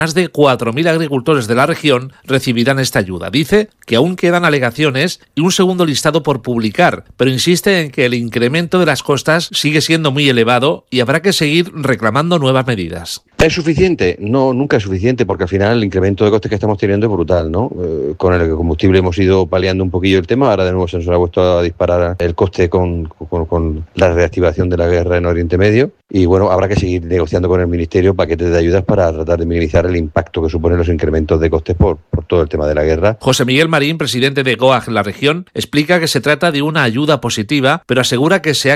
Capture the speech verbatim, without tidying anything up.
Más de cuatro mil agricultores de la región recibirán esta ayuda. Dice que aún quedan alegaciones y un segundo listado por publicar, pero insiste en que el incremento de las costas sigue siendo muy elevado y habrá que seguir reclamando nuevas medidas. ¿Es suficiente? No, nunca es suficiente, porque al final el incremento de costes que estamos teniendo es brutal, ¿no? Eh, con el combustible hemos ido paliando un poquillo el tema, ahora de nuevo se nos ha vuelto a disparar el coste con, con, con la reactivación de la guerra en Oriente Medio y bueno, habrá que seguir negociando con el Ministerio paquetes de ayudas para tratar de minimizar el impacto que suponen los incrementos de costes por, por todo el tema de la guerra. José Miguel Marín, presidente de G O A G en la región, explica que se trata de una ayuda positiva, pero asegura que se ha